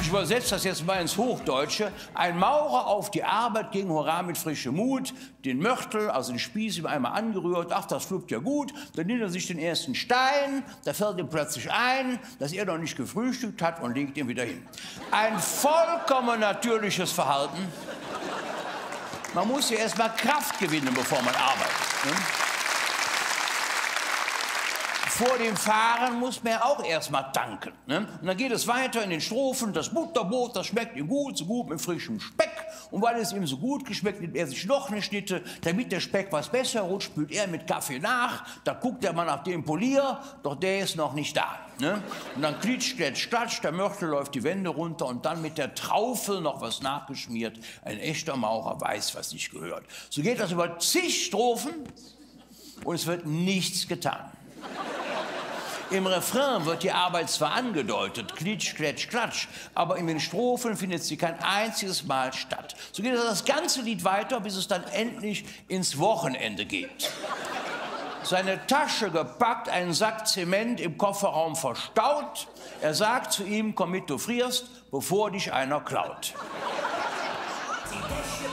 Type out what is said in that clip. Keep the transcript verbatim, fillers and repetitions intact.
übersetze das jetzt mal ins Hochdeutsche. Ein Maurer auf die Arbeit ging, hurra, mit frischem Mut, den Mörtel, also den Spieß, ihm einmal angerührt. Ach, das fluppt ja gut. Dann nimmt er sich den ersten Stein, da fällt ihm plötzlich ein, dass er noch nicht gefrühstückt hat und legt ihn wieder hin. Ein vollkommen natürliches Verhalten. Man muss ja erst mal Kraft gewinnen, bevor man arbeitet. Ne? Vor dem Fahren muss man ja auch erst mal tanken. Ne? Und dann geht es weiter in den Strophen. Das Butterbrot, das schmeckt ihm gut, so gut mit frischem Speck. Und weil es ihm so gut geschmeckt, nimmt er sich noch eine Schnitte. Damit der Speck was besser rutscht, spült er mit Kaffee nach. Da guckt er mal nach dem Polier, doch der ist noch nicht da. Ne? Und dann klitscht, kletsch, klatsch, der Mörtel läuft die Wände runter und dann mit der Traufe noch was nachgeschmiert. Ein echter Maurer weiß, was sich gehört. So geht das über zig Strophen und es wird nichts getan. Im Refrain wird die Arbeit zwar angedeutet, klitsch, kletsch, klatsch, aber in den Strophen findet sie kein einziges Mal statt. So geht das ganze Lied weiter, bis es dann endlich ins Wochenende geht. Seine Tasche gepackt, einen Sack Zement im Kofferraum verstaut. Er sagt zu ihm, komm mit, du frierst, bevor dich einer klaut.